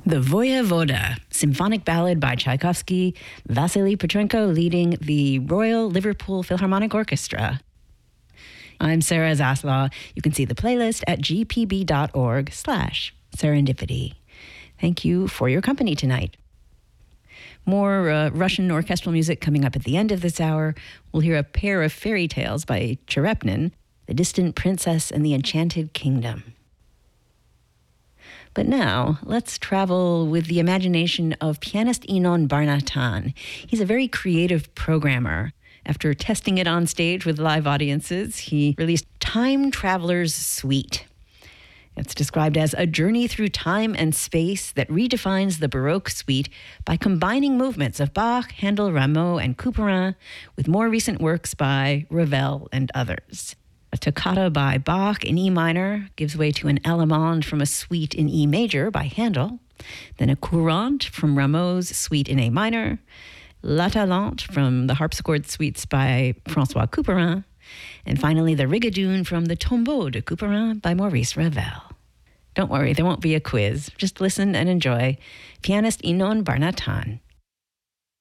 The Voyevoda, symphonic ballad by Tchaikovsky, Vasily Petrenko leading the Royal Liverpool Philharmonic Orchestra. I'm Sarah Zaslaw. You can see the playlist at gpb.org/serendipity. Thank you for your company tonight. More Russian orchestral music coming up at the end of this hour. We'll hear a pair of fairy tales by Cherepnin, The Distant Princess and the Enchanted Kingdom. But now, let's travel with the imagination of pianist Inon Barnatan. He's a very creative programmer. After testing it on stage with live audiences, he released Time Traveler's Suite. It's described as a journey through time and space that redefines the Baroque suite by combining movements of Bach, Handel, Rameau, and Couperin with more recent works by Ravel and others. A toccata by Bach in E minor gives way to an allemande from a suite in E major by Handel, then a courante from Rameau's suite in A minor, La Talente from the harpsichord suites by François Couperin, and finally the Rigadoon from the Tombeau de Couperin by Maurice Ravel. Don't worry, there won't be a quiz. Just listen and enjoy. Pianist Inon Barnatan.